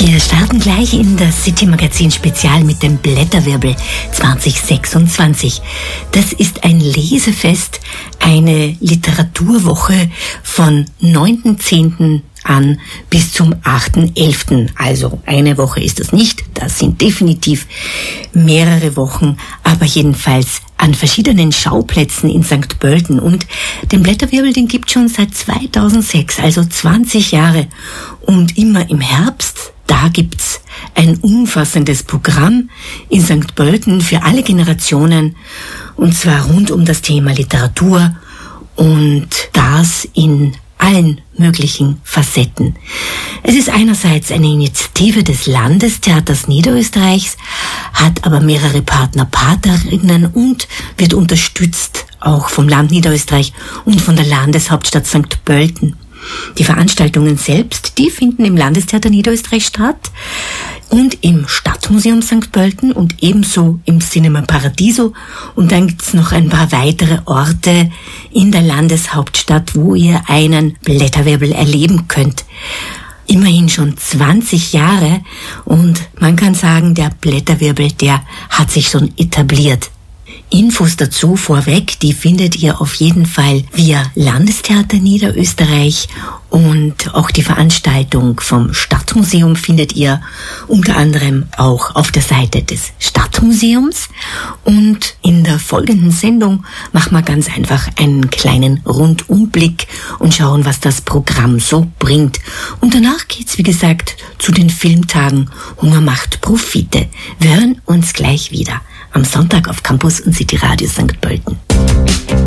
Wir starten gleich in das City Magazin Spezial mit dem Blätterwirbel 2026. Das ist ein Lesefest, eine Literaturwoche von 9.10. an bis zum 8.11. Also eine Woche ist das nicht, das sind definitiv mehrere Wochen, aber jedenfalls an verschiedenen Schauplätzen in St. Pölten. Und den Blätterwirbel, den gibt es schon seit 2006, also 20 Jahre. Und immer im Herbst, da gibt's ein umfassendes Programm in St. Pölten für alle Generationen, und zwar rund um das Thema Literatur und das in allen möglichen Facetten. Es ist einerseits eine Initiative des Landestheaters Niederösterreichs, hat aber mehrere Partnerinnen und wird unterstützt auch vom Land Niederösterreich und von der Landeshauptstadt St. Pölten. Die Veranstaltungen selbst, die finden im Landestheater Niederösterreich statt und im Stadtmuseum St. Pölten und ebenso im Cinema Paradiso. Und dann gibt's noch ein paar weitere Orte in der Landeshauptstadt, wo ihr einen Blätterwirbel erleben könnt. Immerhin schon 20 Jahre und man kann sagen, der Blätterwirbel, der hat sich schon etabliert. Infos dazu vorweg, die findet ihr auf jeden Fall via Landestheater Niederösterreich, und auch die Veranstaltung vom Stadtmuseum findet ihr unter anderem auch auf der Seite des Stadtmuseums. Und in der folgenden Sendung machen wir ganz einfach einen kleinen Rundumblick und schauen, was das Programm so bringt. Und danach geht's, wie gesagt, zu den Filmtagen Hunger macht Profite. Wir hören uns gleich wieder am Sonntag auf Campus und City Radio St. Pölten.